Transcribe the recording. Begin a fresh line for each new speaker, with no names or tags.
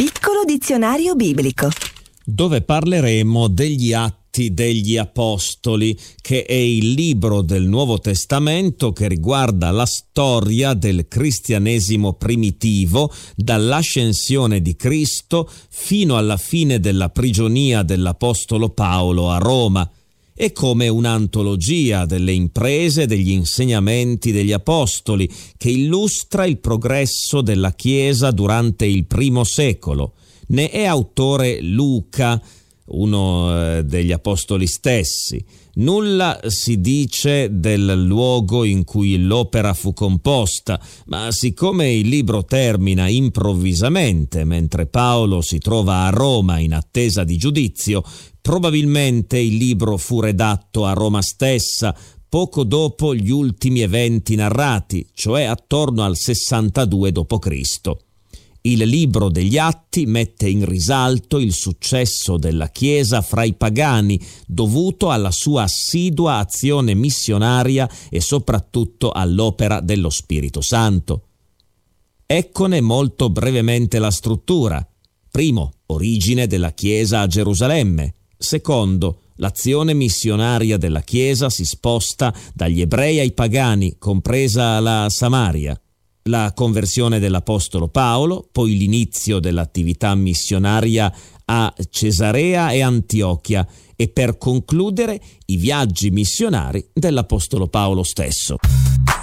piccolo dizionario biblico,
dove parleremo degli Atti degli Apostoli, che è il libro del Nuovo Testamento che riguarda la storia del cristianesimo primitivo, dall'ascensione di Cristo fino alla fine della prigionia dell'Apostolo Paolo a Roma. È come un'antologia delle imprese e degli insegnamenti degli Apostoli che illustra il progresso della Chiesa durante il primo secolo. Ne è autore Luca, uno degli Apostoli stessi. Nulla si dice del luogo in cui l'opera fu composta, ma siccome il libro termina improvvisamente mentre Paolo si trova a Roma in attesa di giudizio, probabilmente il libro fu redatto a Roma stessa, poco dopo gli ultimi eventi narrati, cioè attorno al 62 d.C. Il libro degli Atti mette in risalto il successo della Chiesa fra i pagani, dovuto alla sua assidua azione missionaria e soprattutto all'opera dello Spirito Santo. Eccone molto brevemente la struttura. Primo, origine della Chiesa a Gerusalemme. Secondo, l'azione missionaria della Chiesa si sposta dagli ebrei ai pagani, compresa la Samaria. La conversione dell'Apostolo Paolo, poi l'inizio dell'attività missionaria a Cesarea e Antiochia e per concludere i viaggi missionari dell'Apostolo Paolo stesso.